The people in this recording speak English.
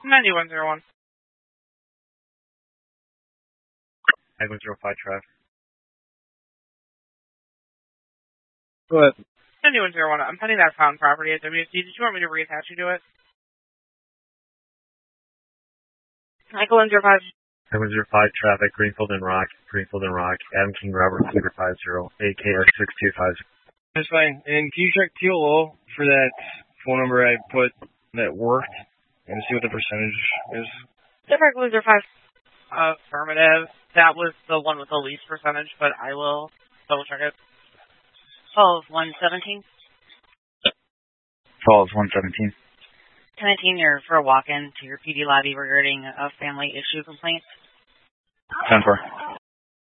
9101. 9105 traffic. Go ahead. 9101. I'm pending that found property at WC. Did you want me to reattach you to it? Michael 105. 9105 traffic, Greenfield and Rock. Adam King Robert, Cleaver 50, AKR 6250. That's fine. And can you check TLO for that phone number I put that worked and see what the percentage is? Different Loser 5. Affirmative. That was the one with the least percentage, but I will double check it. Falls 117. Falls 117. 1019, you're for a walk-in to your PD lobby regarding a family issue complaint. 10-4.